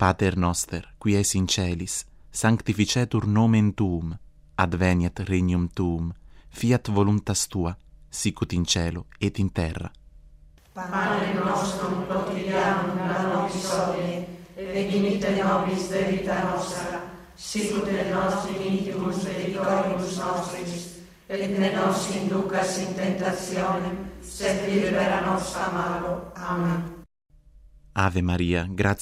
Pater noster, qui es in celis, sanctificetur nomen tuum, adveniat regnum tuum, fiat voluntas tua, sicut in cielo et in terra. Pane nostrum quotidianum da nobis hodie, et dimitte nobis debita nostra, sicut et nos dimittimus debitores nostris, et ne nos inducas in tentationem, sed libera nos a malo. Amen. Ave Maria, gratia